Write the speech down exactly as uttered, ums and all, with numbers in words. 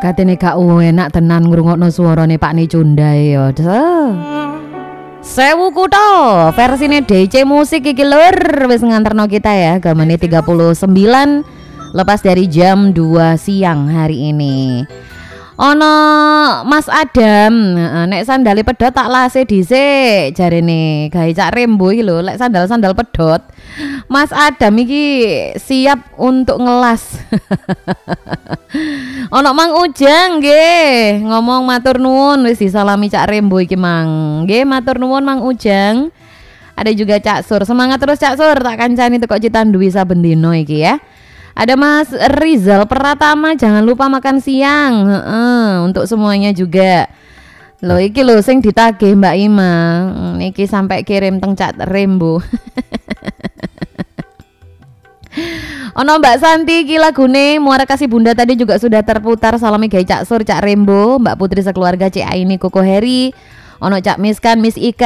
Katene gak enak tenan ngrungokno suarane Pak Nicundai ya. Sewu kutho versine D C Musik iki lur wis nganterno kita ya ke menit tiga puluh sembilan lepas dari jam dua siang hari ini. Ono Mas Adam, nek sandale pedhot tak lase dhisik jarene gawe Cak Rembo iki lho, lek sandal-sandal pedhot. Mas Adam iki siap untuk ngelas. Ono Mang Ujang nggih, ngomong matur nuwun wis disalami Cak Rembo iki Mang. Nggih matur nuwun Mang Ujang. Ada juga Cak Sur, semangat terus Cak Sur, tak kancani teko Citanduwi saben dino iki ya. Ada Mas Rizal Pratama, jangan lupa makan siang. Heeh, untuk semuanya juga. Loh iki lho sing ditagih Mbak Ima. Niki sampai kirim teng Cak Rembo. Ono Mbak Santi iki lagune Muara Kasih Bunda tadi juga sudah terputar. Salami gawe Cak Sur, Cak Rembo, Mbak Putri sekeluarga, Cik Aini, Koko Heri. Ono Cak Miskan, Miss Ika